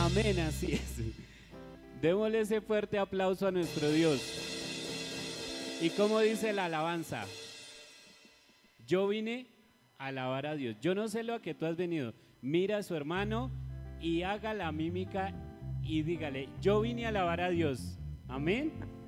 Amén, así es. Démosle ese fuerte aplauso a nuestro Dios. ¿Y cómo dice la alabanza? Yo vine a alabar a Dios. Yo no sé lo a que tú has venido. Mira a su hermano y haga la mímica y dígale, yo vine a alabar a Dios. Amén.